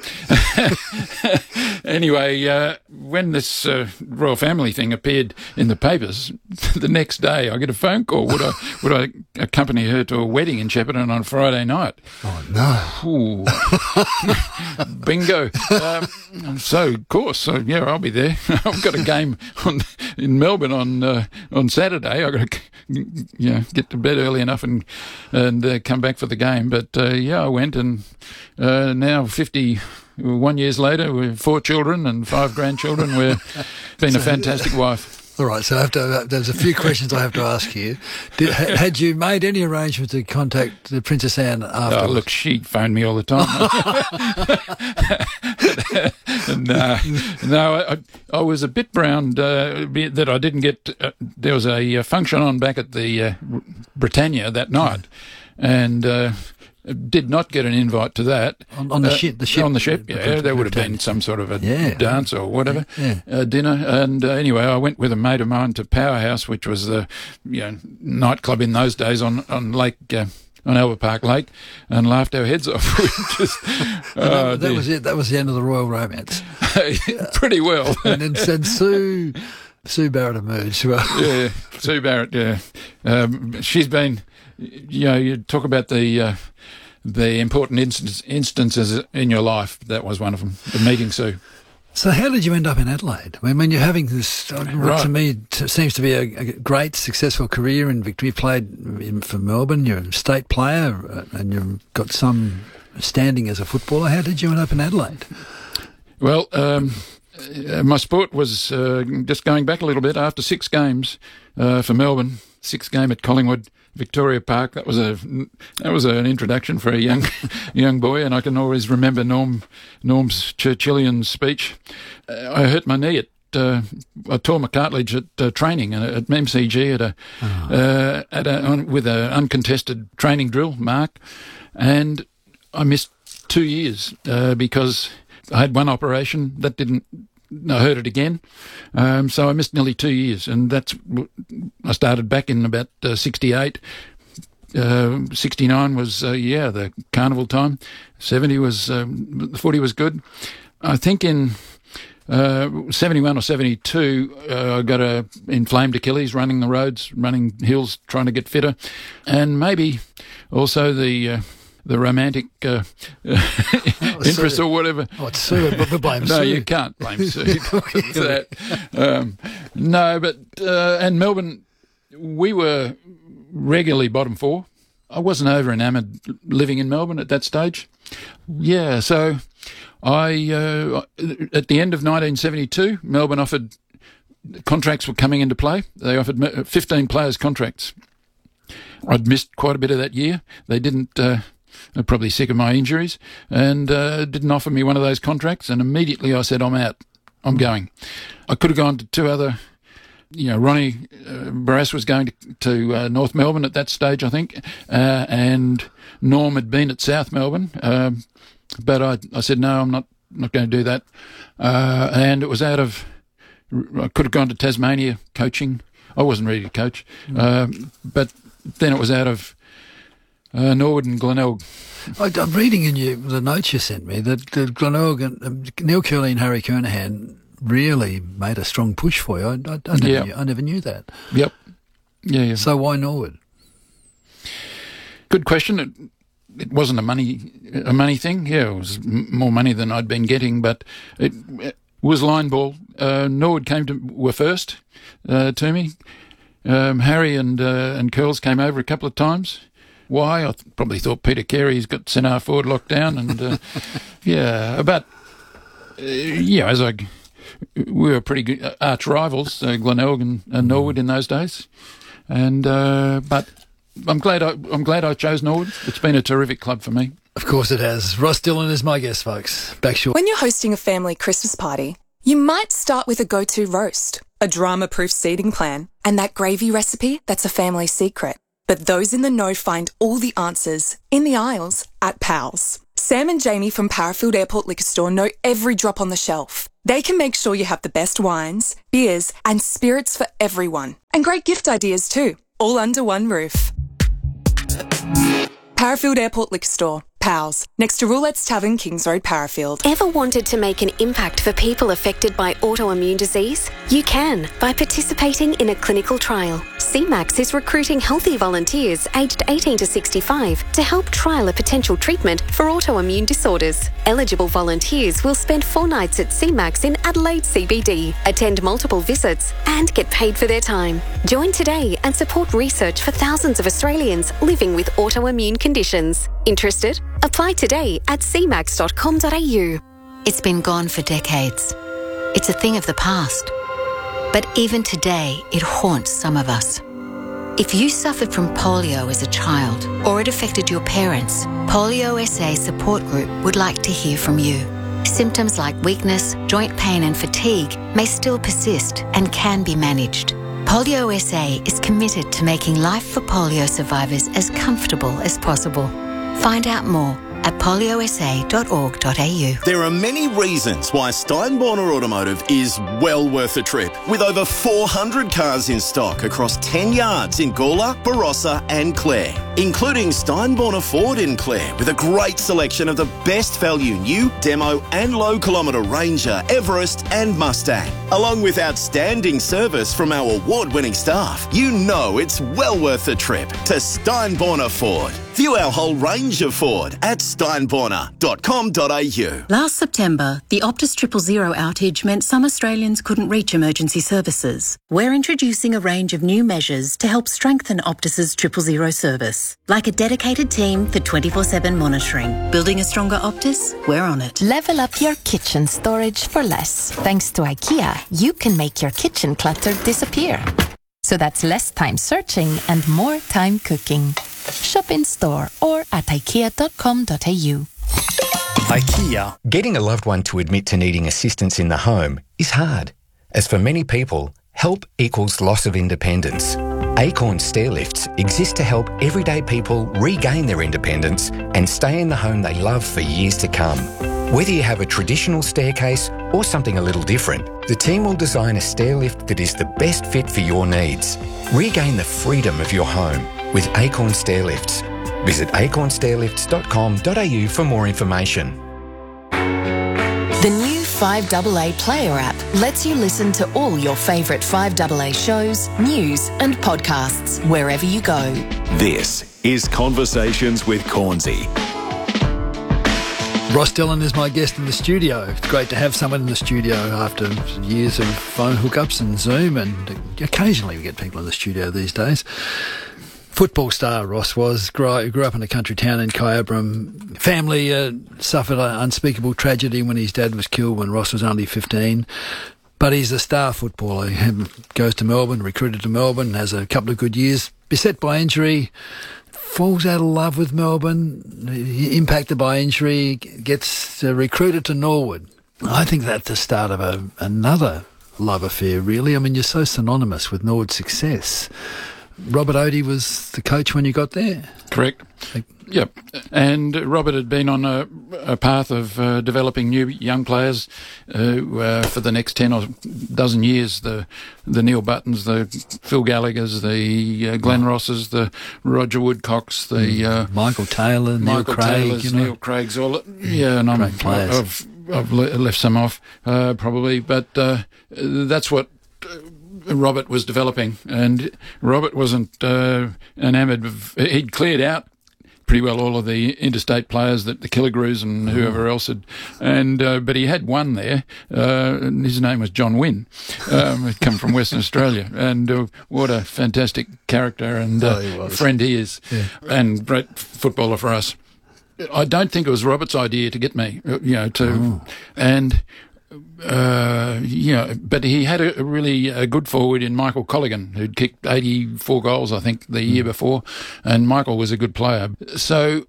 Anyway, uh, when this uh, royal family thing appeared in the papers, the next day I get a phone call. Would I would I accompany her to a wedding in Shepparton on Friday night?
Oh no!
Ooh. Bingo. Um, so of course, so yeah, I'll be there. I've got a game on in Melbourne on uh, on Saturday. I've got to you know get to bed early enough and and uh, come back for the game. But uh, yeah, I went, and uh, now fifty-one years later, we've four children and five grandchildren. We've been a fantastic wife.
All right, so I have to, there's a few questions I have to ask you. Did, had you made any arrangement to contact the Princess Anne afterwards?
Oh, look, she phoned me all the time. no, no I, I was a bit browned uh, that I didn't get... Uh, there was a uh, function on back at the uh, Britannia that night, and... Uh, did not get an invite to that.
On, on the
uh,
ship? The ship?
On the ship, yeah. The, the, there would have been some sort of a
yeah.
dance or whatever,
yeah.
uh, dinner. And uh, anyway, I went with a mate of mine to Powerhouse, which was the you know, nightclub in those days on, on Lake... Uh, on Albert Park Lake, and laughed our heads off. Just,
oh, that, that was it. That was the end of the royal romance.
Pretty well.
And then said Sue... Sue Barrett emerged. Well.
Yeah, Sue Barrett, yeah. Um, she's been... You know, you talk about the... Uh, the important instance, instances in your life, that was one of them, the meeting Sue.
So how did you end up in Adelaide? I mean, you're having this, right. to me, it seems to be a, a great, successful career in Victoria. You played in, for Melbourne, you're a state player, and you've got some standing as a footballer. How did you end up in Adelaide?
Well, um, my sport was uh, just going back a little bit. After six games uh, for Melbourne, sixth game at Collingwood, Victoria Park. That was a that was an introduction for a young young boy, and I can always remember Norm Norm's Churchillian speech. Uh, I hurt my knee at uh, I tore my cartilage at uh, training at, at M C G at a oh. uh, at a on, with an uncontested training drill mark, and I missed two years uh, because I had one operation that didn't. I heard it again, um, so I missed nearly two years, and that's I started back in about uh, sixty-eight. Uh, sixty-nine was uh, yeah the carnival time. seventy was um, the footy was good. I think in uh, seventy-one or seventy-two uh, I got a inflamed Achilles running the roads, running hills, trying to get fitter, and maybe also the. Uh, The romantic uh, interest
Sue.
or whatever.
Oh, it's Sue. But blame
no,
Sue.
you can't blame Sue for that. Um, no, but uh, and Melbourne, we were regularly bottom four. I wasn't over enamoured living in Melbourne at that stage. Yeah, so I uh, at the end of nineteen seventy-two, Melbourne offered contracts were coming into play. They offered fifteen players contracts. I'd missed quite a bit of that year. They didn't. Uh, They're probably sick of my injuries, and uh, didn't offer me one of those contracts. And immediately I said, I'm out. I'm going. I could have gone to two other, you know, Ronnie uh, Barrass was going to, to uh, North Melbourne at that stage, I think, uh, and Norm had been at South Melbourne. Um, but I, I said, no, I'm not, not going to do that. Uh, and it was out of, I could have gone to Tasmania coaching. I wasn't ready to coach. Mm. Um, but then it was out of uh, Norwood and Glenelg.
I, I'm reading in you, the notes you sent me that, that Glenelg and um, Neil Curley and Harry Kernahan really made a strong push for you. I, I, I, never,
yeah.
knew, I never knew that.
Yep. Yeah, yeah.
So why Norwood?
Good question. It, it wasn't a money a money thing. Yeah, it was m- more money than I'd been getting, but it, it was line ball. Uh, Norwood came to were first uh, to me. Um, Harry and uh, and Curls came over a couple of times. Why? I th- probably thought Peter Carey's got centre forward locked down, and uh, yeah, but uh, yeah, as I we were pretty good arch rivals, uh, Glenelg and, and Norwood in those days, and uh, but I'm glad I I'm glad I chose Norwood. It's been a terrific club for me.
Of course it has. Ross Dillon is my guest, folks. Back short.
When you're hosting a family Christmas party, you might start with a go-to roast, a drama-proof seating plan, and that gravy recipe that's a family secret. But those in the know find all the answers in the aisles at Pals. Sam and Jamie from Parafield Airport Liquor Store know every drop on the shelf. They can make sure you have the best wines, beers, and spirits for everyone. And great gift ideas too, all under one roof. Parafield Airport Liquor Store. Pals, next to Roulette's Tavern, Kings Road, Parafield.
Ever wanted to make an impact for people affected by autoimmune disease? You can by participating in a clinical trial. C MAX is recruiting healthy volunteers aged eighteen to sixty-five to help trial a potential treatment for autoimmune disorders. Eligible volunteers will spend four nights at C MAX in Adelaide C B D, attend multiple visits, and get paid for their time. Join today and support research for thousands of Australians living with autoimmune conditions. Interested? Apply today at c max dot com dot a u.
It's been gone for decades. It's a thing of the past. But even today, it haunts some of us. If you suffered from polio as a child or it affected your parents, Polio S A Support Group would like to hear from you. Symptoms like weakness, joint pain and fatigue may still persist and can be managed. Polio S A is committed to making life for polio survivors as comfortable as possible. Find out more at polio s a dot org dot a u.
There are many reasons why Steinborner Automotive is well worth a trip. With over four hundred cars in stock across ten yards in Gawler, Barossa and Clare, including Steinborner Ford in Clare with a great selection of the best value new, demo and low kilometre Ranger, Everest and Mustang. Along with outstanding service from our award-winning staff, you know it's well worth a trip to Steinborner Ford. View our whole range of Ford at steinborner dot com dot a u.
Last September, the Optus Triple Zero outage meant some Australians couldn't reach emergency services. We're introducing a range of new measures to help strengthen Optus's Triple Zero service, like a dedicated team for twenty-four seven monitoring. Building a stronger Optus? We're on it.
Level up your kitchen storage for less. Thanks to IKEA, you can make your kitchen clutter disappear. So that's less time searching and more time cooking. Shop in store or at ikea dot com dot a u.
IKEA. Getting a loved one to admit to needing assistance in the home is hard, as for many people, help equals loss of independence. Acorn Stairlifts exist to help everyday people regain their independence and stay in the home they love for years to come. Whether you have a traditional staircase or something a little different, the team will design a stairlift that is the best fit for your needs. Regain the freedom of your home with Acorn Stairlifts. Visit acorn stairlifts dot com dot a u for more information.
The new five A A Player app lets you listen to all your favourite five A A shows, news and podcasts wherever you go.
This is Conversations with Cornsey.
Ross Dillon is my guest in the studio. It's great to have someone in the studio after years of phone hookups and Zoom, and occasionally we get people in the studio these days. Football star Ross was, grew, grew up in a country town in Kyabram. Family uh, suffered an unspeakable tragedy when his dad was killed when Ross was only fifteen. But he's a star footballer. He goes to Melbourne, recruited to Melbourne, has a couple of good years, beset by injury, falls out of love with Melbourne, impacted by injury, gets uh, recruited to Norwood. I think that's the start of a, another love affair, really. I mean, you're so synonymous with Norwood's success. Robert Odie was the coach when you got there?
Correct. Yep. And Robert had been on a, a path of uh, developing new young players uh, uh, for the next ten or dozen years. The the Neil Buttons, the Phil Gallaghers, the uh, Glenn Rosses, the Roger Woodcocks, the uh,
Michael Taylor,
Michael
Neil Craig,
Taylors,
you know.
Neil Craig's, all yeah, and I'm, I've I've left some off uh, probably, but uh, that's what Robert was developing, and Robert wasn't uh, enamoured of. He'd cleared out pretty well all of the interstate players, that the Killigrews and whoever else had, and uh, but he had one there. Uh, and his name was John Wynn. Um, he'd come from Western Australia, and uh, what a fantastic character and uh,
oh, he
friend he is,
yeah.
and great footballer for us. I don't think it was Robert's idea to get me, you know, to oh. and. Uh, you know, but he had a, a really a good forward in Michael Colligan, who'd kicked eighty-four goals, I think, the year before, and Michael was a good player. So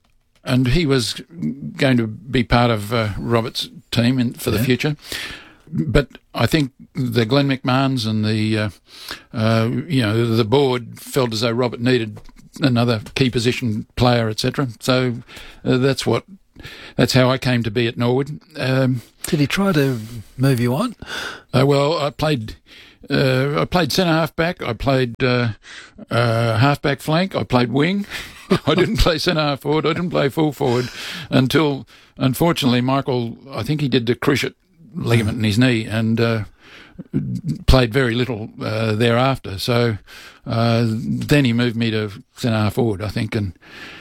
and he was going to be part of uh, Robert's team in, for yeah. the future. But I think the Glenn McMahons and the, uh, uh, you know, the board felt as though Robert needed another key position player, et cetera. So uh, that's what, that's how I came to be at Norwood. Um,
Did he try to move you on?
Uh, well, I played, uh, I played centre half back. I played uh, uh, half back flank. I played wing. I didn't play centre half forward. I didn't play full forward until, unfortunately, Michael, I think he did the cruciate ligament in his knee and uh, played very little uh, thereafter. So uh, then he moved me to centre half forward, I think, and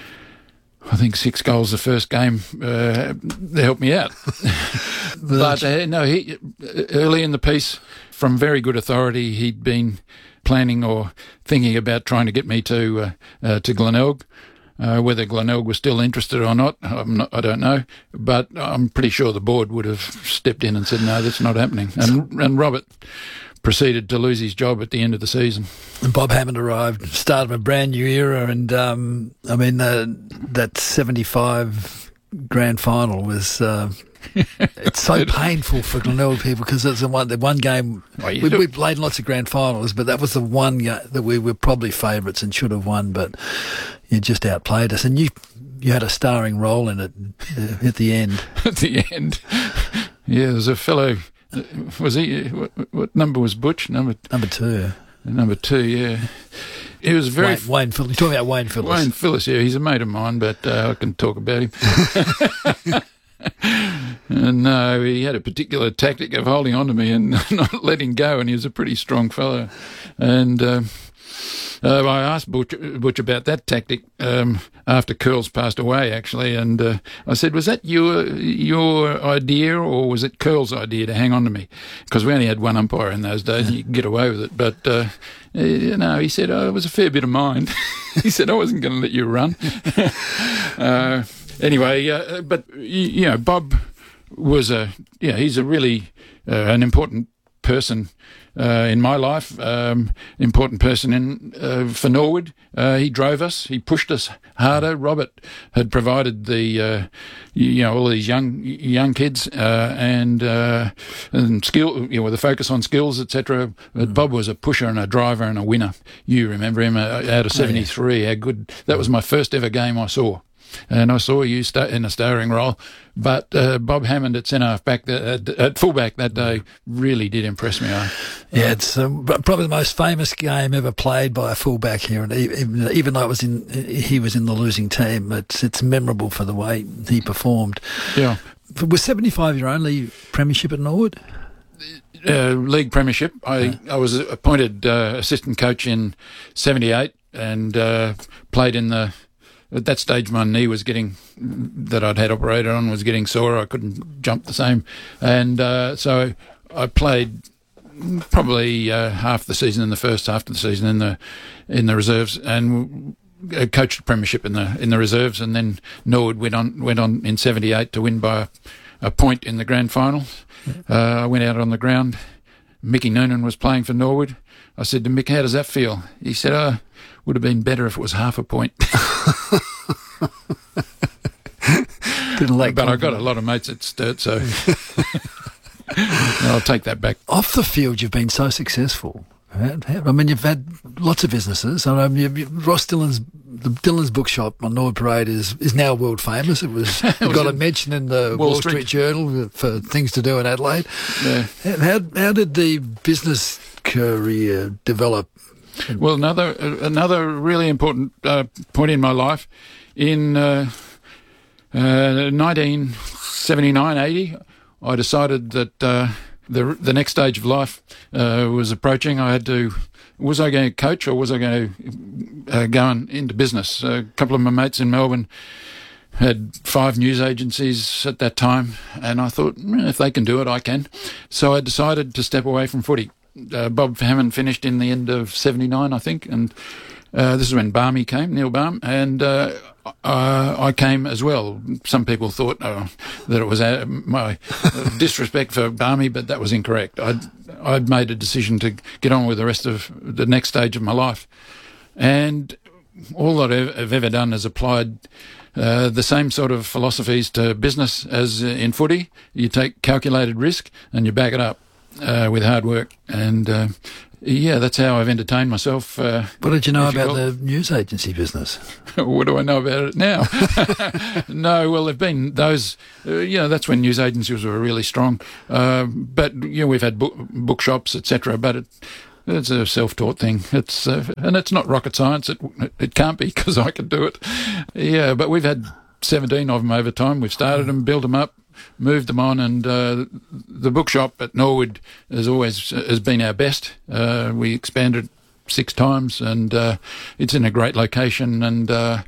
I think six goals the first game uh, helped me out. But uh, no, he early in the piece, from very good authority, he'd been planning or thinking about trying to get me to uh, uh, to Glenelg. Uh, whether Glenelg was still interested or not, I'm not, I don't know. But I'm pretty sure the board would have stepped in and said, no, that's not happening. And, and Robert proceeded to lose his job at the end of the season.
And Bob Hammond arrived, start of a brand new era. And, um, I mean, uh, that seventy-five grand final was... Uh, it's so painful for Glenelg people because it's the one, the one game. Oh, we, we played lots of grand finals, but that was the one game that we were probably favourites and should have won, but you just outplayed us. And you you had a starring role in it uh, at the end.
At the end. Yeah, there's a fellow, was he, what, what number was Butch? Number
Number two.
Number two, yeah. He was very...
Wayne, Wayne Phillips. You're talking about Wayne Phillips.
Wayne Phillips, yeah. He's a mate of mine, but uh, I can talk about him. And no, uh, he had a particular tactic of holding on to me and not letting go, and he was a pretty strong fellow. And uh, uh, I asked Butch, Butch about that tactic um, after Curls passed away, actually, and uh, I said, was that your your idea or was it Curls' idea to hang on to me? Because we only had one umpire in those days, and you could get away with it. But, uh, you know, he said, oh, it was a fair bit of mine. He said, I wasn't going to let you run. uh, anyway, uh, but, you know, Bob... was a yeah he's a really uh, an important person uh, in my life, um, important person in uh, for Norwood. Uh, he drove us, he pushed us harder. Robert had provided the uh, you know all these young young kids uh, and uh, and skill, you know, with a focus on skills, et cetera. But mm. Bob was a pusher and a driver and a winner. You remember him uh, out of seventy-three? Oh, yeah. How good that was! My first ever game I saw. And I saw you sta- in a starring role, but uh, Bob Hammond at centre half back, at, at fullback that day really did impress me. I,
yeah, it's um, probably the most famous game ever played by a fullback here, and even, even though it was in, he was in the losing team, it's it's memorable for the way he performed.
Yeah,
was seventy-five your only premiership at Norwood?
Uh, league premiership. I yeah. I was appointed uh, assistant coach in seventy-eight and uh, played in the. At that stage, my knee was getting, that I'd had operated on, was getting sore. I couldn't jump the same. And uh, so I played probably uh, half the season in the first half of the season in the in the reserves and coached the premiership in the in the reserves. And then Norwood went on, went on in seventy-eight to win by a, a point in the grand final. Uh, I went out on the ground. Mickey Noonan was playing for Norwood. I said to Mick, how does that feel? He said, oh, would have been better if it was half a point.
Didn't like
but I got a lot of mates at Sturt, so I'll take that back.
Off the field, you've been so successful. I mean, you've had lots of businesses. I mean, you, you, Ross Dillon's the Dillon's bookshop on Norwood Parade is, is now world famous. It was it got a mention in the Wall, Wall Street. Street Journal for things to do in Adelaide.
Yeah.
How how did the business career develop?
Well, another another really important uh, point in my life, in uh, uh, nineteen seventy-nine eighty, I decided that uh, the the next stage of life uh, was approaching. I had to, was I going to coach or was I going to uh, go on into business? A couple of my mates in Melbourne had five news agencies at that time, and I thought, mm, if they can do it, I can. So I decided to step away from footy. Uh, Bob Hammond finished in the end of seventy-nine, I think, and uh, this is when Barmy came, Neil Barm, and uh, uh, I came as well. Some people thought uh, that it was uh, my uh, disrespect for Barmy, but that was incorrect. I'd, I'd made a decision to get on with the rest of the next stage of my life, and all that I've ever done is applied uh, the same sort of philosophies to business as in footy. You take calculated risk and you back it up uh, with hard work. And uh, yeah, that's how I've entertained myself. Uh,
what did you know about the news agency business?
What do I know about it now? No, well, there've been those, uh, you know, that's when news agencies were really strong. Uh, but, you know, we've had book, bookshops, et cetera, but it, it's a self-taught thing. It's uh, and it's not rocket science. It it can't be, because I can do it. Yeah, but we've had seventeen of them over time. We've started them, built them up, moved them on, and uh, the bookshop at Norwood has always has been our best. Uh, we expanded six times, and uh, it's in a great location. And uh,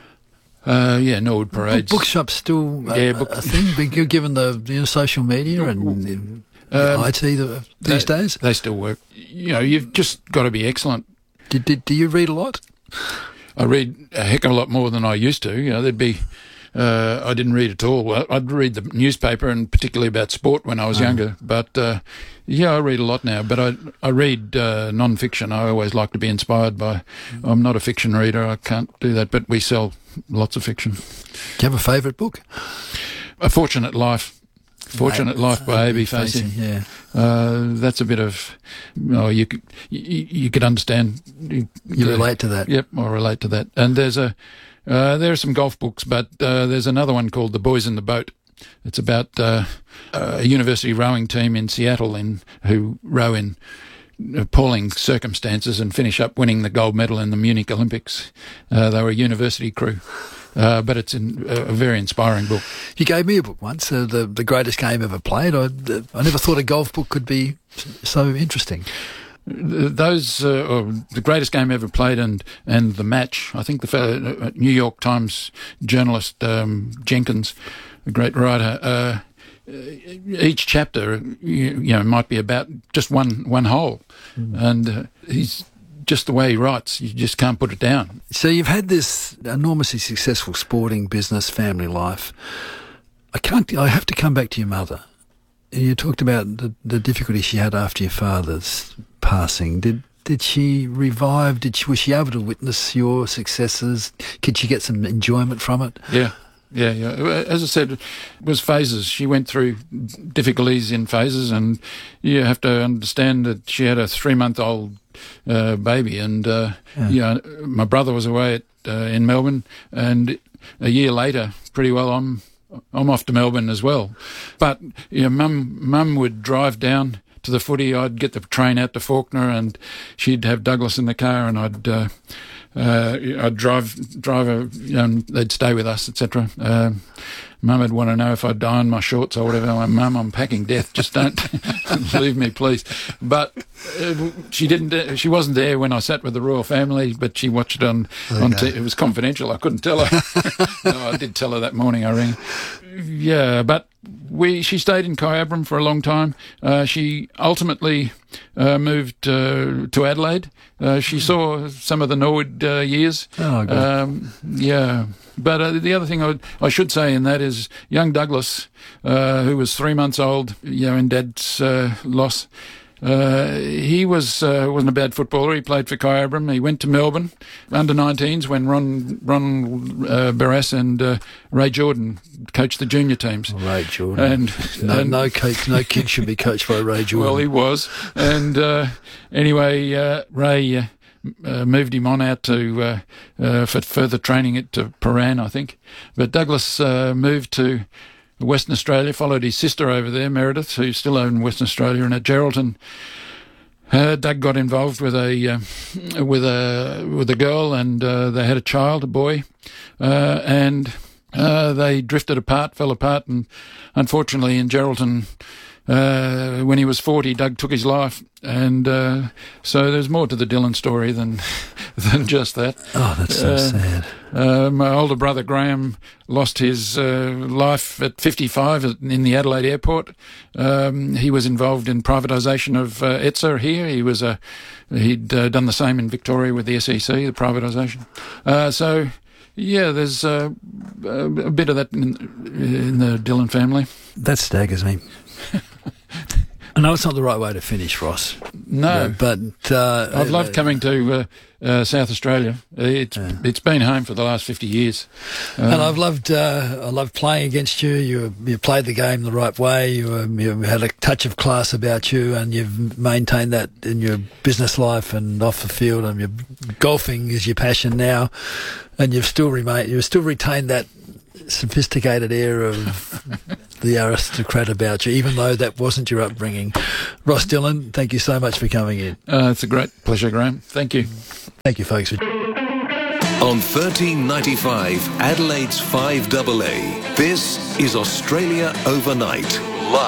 uh, yeah, Norwood Parades.
Bookshop's still a, yeah, book- a thing, given the you know, social media and um, I T the, these
they,
days.
They still work. You know, you've just got to be excellent.
Did, did, do you read a lot?
I read a heck of a lot more than I used to. You know, there'd be. Uh, I didn't read at all. I'd read the newspaper, and particularly about sport when I was oh. younger. But uh, yeah, I read a lot now. But I I read uh, non-fiction. I always like to be inspired by. I'm not a fiction reader. I can't do that. But we sell lots of fiction.
Do you have a favourite book?
A Fortunate Life. Fortunate Mate, Life by A B Facey.
Yeah,
uh, that's a bit of. Oh, you could you, you could understand.
You, you relate to that.
Yep, I relate to that. And there's a. Uh, there are some golf books, but uh, there's another one called The Boys in the Boat. It's about uh, a university rowing team in Seattle in who row in appalling circumstances and finish up winning the gold medal in the Munich Olympics. Uh, they were a university crew. Uh, but it's in, uh, a very inspiring book.
You gave me a book once, uh, the the greatest game ever played. I, uh, I never thought a golf book could be so interesting.
Those, uh, oh, the greatest game ever played, and, and the match. I think the uh, New York Times journalist um, Jenkins, a great writer. Uh, each chapter, you, you know, might be about just one one hole, mm. and uh, he's. Just the way he writes, you just can't put it down.
So you've had this enormously successful sporting business, family life. I can't. I have to come back to your mother. You talked about the, the difficulty she had after your father's passing. Did did she revive? Did she, was she able to witness your successes? Could she get some enjoyment from it?
Yeah. Yeah, yeah. As I said, it was phases. She went through difficulties in phases, and you have to understand that she had a three-month-old uh, baby, and uh, yeah. you know, my brother was away at, uh, in Melbourne, and a year later, pretty well, I'm I'm off to Melbourne as well. But you know, mum mum would drive down to the footy. I'd get the train out to Fawkner, and she'd have Douglas in the car, and I'd. Uh, Uh, I'd drive, drive her, you know, and they'd stay with us, et cetera. Uh, Mum would want to know if I'd iron my shorts or whatever. I'm like, Mum, I'm packing death. Just don't leave me, please. But uh, she didn't. She wasn't there when I sat with the royal family, but she watched it on. Okay. on t- it was confidential. I couldn't tell her. No, I did tell her that morning. I rang. Yeah, but we she stayed in Kyabram for a long time. Uh, she ultimately uh, moved uh, to Adelaide. Uh, she saw some of the Norwood uh, years.
Oh, good.
Um, yeah. But uh, the other thing I, would, I should say in that is young Douglas, uh, who was three months old, you know, in Dad's uh, loss, uh, he was, uh, wasn't a bad footballer. He played for Kyabram. He went to Melbourne, under nineteens, when Ron Ron uh, Barras and uh, Ray Jordan coached the junior teams.
Oh, Ray Jordan.
And,
no,
and,
no, coach, no kid should be coached by Ray Jordan.
Well, he was. And uh, anyway, uh, Ray... Uh, Uh, moved him on out to uh, uh, for further training at to Paran, I think. But Douglas uh, moved to Western Australia, followed his sister over there, Meredith, who's still over in Western Australia, and at Geraldton. Uh, Doug got involved with a uh, with a with a girl, and uh, they had a child, a boy, uh, and uh, they drifted apart, fell apart, and unfortunately in Geraldton. Uh, when he was forty, Doug took his life, and uh, so there's more to the Dylan story than than just that.
Oh, that's so uh, sad.
Uh, my older brother Graham lost his uh, life at fifty-five in the Adelaide airport. Um, he was involved in privatisation of uh, E T S A here. He was a he'd uh, done the same in Victoria with the S E C, the privatisation. Uh, so. Yeah, there's uh, a bit of that in, in the Dylan family.
That staggers me. I know it's not the right way to finish, Ross.
No.
Yeah, but uh,
I've loved coming to uh, uh, South Australia. It's
Yeah.
it's been home for the last fifty years. Um,
And I've loved uh, I loved playing against you. You you played the game the right way. You, um, you had a touch of class about you, and you've maintained that in your business life and off the field. And your golfing is your passion now, and you've still remained you've still retained that sophisticated air of the aristocrat about you, even though that wasn't your upbringing. Ross Dillon, thank you so much for coming in.
uh, it's a great pleasure, Graham. Thank you.
Thank you, folks.
On thirteen ninety-five, Adelaide's five double A, this is Australia Overnight.